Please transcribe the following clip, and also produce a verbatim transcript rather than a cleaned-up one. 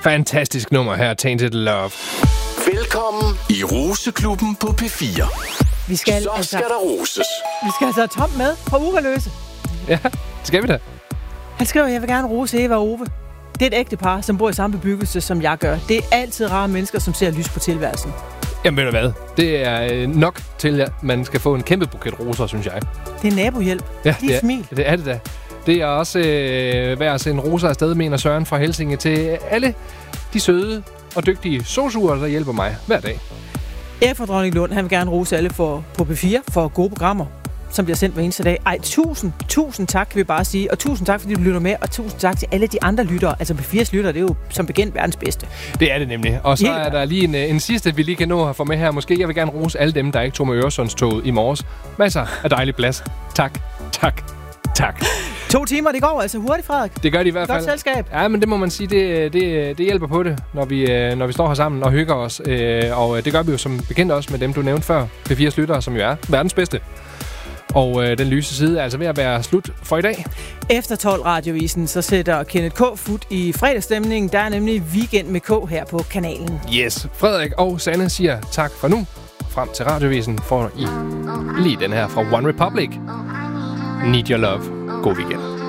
Fantastisk nummer her, Tainted Love. Velkommen i Roseklubben på P fire. Vi skal, Så altså, skal der roses. vi skal altså have Tom med fra Ugerløse. Ja, det skal vi da. Han skriver, jeg vil gerne rose Eva og Ove. Det er et ægte par, som bor i samme bebyggelse, som jeg gør. Det er altid rare mennesker, som ser lys på tilværelsen. Jamen ved du hvad, det er nok til, at man skal få en kæmpe buket roser, synes jeg. Det er nabohjælp. Ja, De det er, smil. det er det da. Det er også øh, værd at sende roser afsted, mener Søren fra Helsinge, til alle de søde og dygtige sosuer, der hjælper mig hver dag. Erik fra Dronning Lund, han vil gerne rose alle for, på P fire for gode programmer, som bliver sendt hver eneste dag. Ej, tusind, tusind tak, kan vi bare sige. Og tusind tak, fordi du lytter med. Og tusind tak til alle de andre lyttere. Altså P fires lyttere, det er jo som bekendt verdens bedste. Det er det nemlig. Og så Helt er der lige en, en sidste, vi lige kan nå at få med her. Måske jeg vil gerne rose alle dem, der ikke tog med Øresundstoget i morges. Masser af dejlig plads. Tak, tak, tak. To timer, det går altså hurtigt, Frederik. Det gør de i hvert fald. Godt selskab. Ja, men det må man sige, det, det, det hjælper på det, når vi, når vi står her sammen og hygger os. Og det gør vi jo som bekendt også med dem, du nævnte før. P fires lyttere, som jo er verdens bedste. Og øh, den lyse side er altså ved at være slut for i dag. Efter tolv radiovisen, så sætter Kenneth K. fod i fredagsstemningen. Der er nemlig weekend med K her på kanalen. Yes. Frederik og Sanne siger tak for nu. Frem til radiovisen får I lige den her fra One Republic. Need Your Love. God weekend.